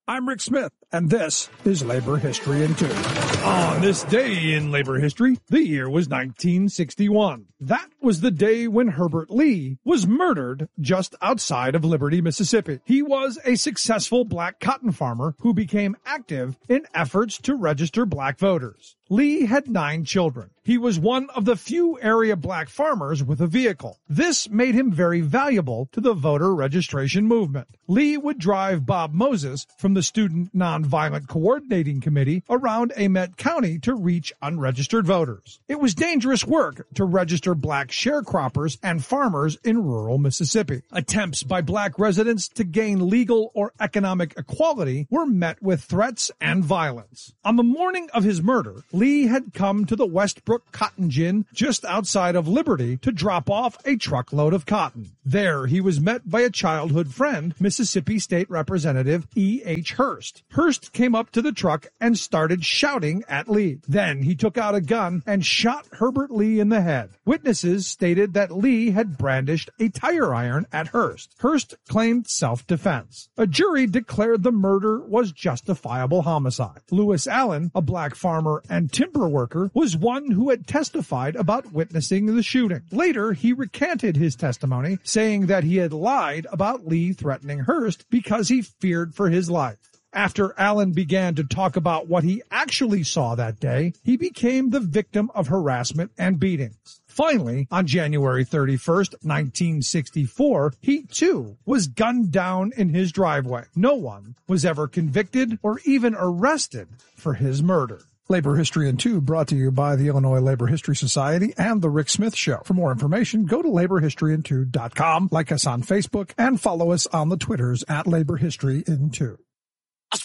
I'm Rick Smith, and this is Labor History in 2. On this day in labor history, the year was 1961. That was the day when Herbert Lee was murdered just outside of Liberty, Mississippi. He was a successful black cotton farmer who became active in efforts to register black voters. Lee had 9 children. He was one of the few area black farmers with a vehicle. This made him very valuable to the voter registration movement. Lee would drive Bob Moses from the Student Nonviolent Coordinating Committee around Amet County to reach unregistered voters. It was dangerous work to register black sharecroppers and farmers in rural Mississippi. Attempts by black residents to gain legal or economic equality were met with threats and violence. On the morning of his murder, Lee had come to the Westbrook Cotton Gin just outside of Liberty to drop off a truckload of cotton. There he was met by a childhood friend, Mississippi State Representative E.H. Hurst. Hurst came up to the truck and started shouting at Lee. Then he took out a gun and shot Herbert Lee in the head. Witnesses stated that Lee had brandished a tire iron at Hurst. Hurst claimed self-defense. A jury declared the murder was justifiable homicide. Lewis Allen, a black farmer and timber worker, was one who had testified about witnessing the shooting. Later, he recanted his testimony, saying that he had lied about Lee threatening Hurst because he feared for his life. After Allen began to talk about what he actually saw that day, he became the victim of harassment and beatings. Finally, on January 31st, 1964, he too was gunned down in his driveway. No one was ever convicted or even arrested for his murder. Labor History in 2 brought to you by the Illinois Labor History Society and The Rick Smith Show. For more information, go to laborhistoryin2.com, like us on Facebook, and follow us on the Twitters at Labor History in 2.